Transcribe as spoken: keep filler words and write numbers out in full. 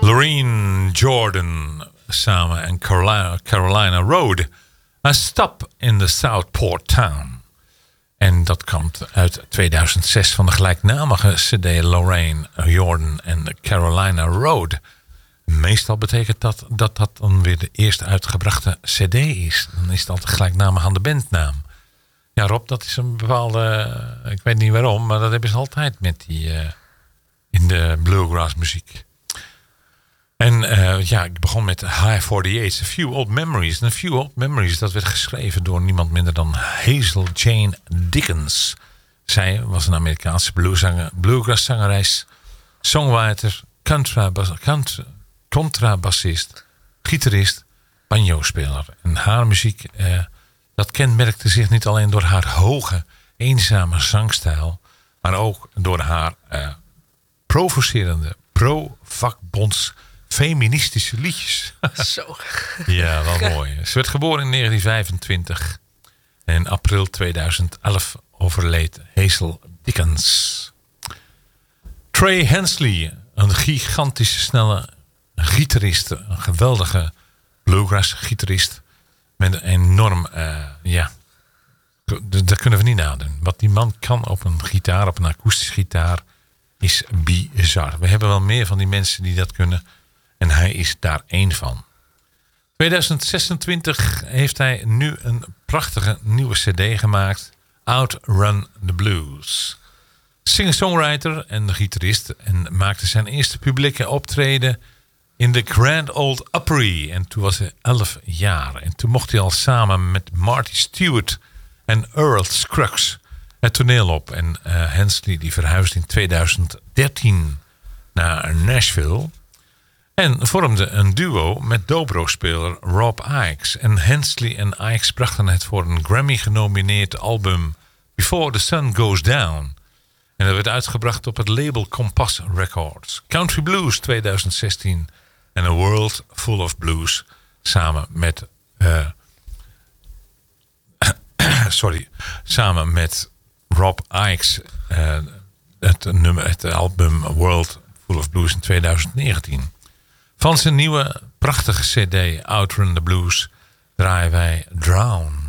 Loreen Jordan samen en Carolina, Carolina Road. A Stop in the Southport Town. En dat komt uit tweeduizend zes van de gelijknamige cd Lorraine Jordan en Carolina Road. Meestal betekent dat dat dat dan weer de eerste uitgebrachte cd is. Dan is dat gelijknamig aan de bandnaam. Ja, Rob, dat is een bepaalde... Ik weet niet waarom, maar dat hebben ze altijd met die... Uh, in de bluegrass muziek. En uh, ja, ik begon met High forty-eight, A Few Old Memories. En A Few Old Memories, dat werd geschreven door niemand minder dan Hazel Jane Dickens. Zij was een Amerikaanse blueszanger, bluegrass-zangeres, songwriter, contrabas, contra, contrabassist, gitarist, banjo-speler. En haar muziek, uh, dat kenmerkte zich niet alleen door haar hoge, eenzame zangstijl, maar ook door haar uh, provocerende, pro-vakbonds feministische liedjes. Zo. Ja, wel mooi. Ze werd geboren in negentien vijfentwintig. En in april tweeduizend elf overleed Hazel Dickens. Trey Hensley, een gigantische snelle gitarist. Een geweldige bluegrass-gitarist. Met een enorm, uh, ja, dat kunnen we niet nadoen. Wat die man kan op een gitaar, op een akoestische gitaar, is bizar. We hebben wel meer van die mensen die dat kunnen. En hij is daar één van. tweeduizend zesentwintig heeft hij nu een prachtige nieuwe cd gemaakt. Outrun the Blues. Singer-songwriter en gitarist. En maakte zijn eerste publieke optreden in de Grand Ole Opry. En toen was hij elf jaar. En toen mocht hij al samen met Marty Stewart en Earl Scruggs het toneel op. En uh, Hensley die verhuisde in tweeduizend dertien naar Nashville. En vormde een duo met dobro-speler Rob Ickes. En Hensley en Ickes brachten het voor een Grammy-genomineerd album Before the Sun Goes Down. En dat werd uitgebracht op het label Compass Records. Country Blues tweeduizend zestien. En A World Full of Blues. Samen met... Uh, sorry. Samen met Rob Ickes. Uh, het, nummer, het album A World Full of Blues in tweeduizend negentien. Van zijn nieuwe prachtige cd Outrun the Blues draaien wij Drown.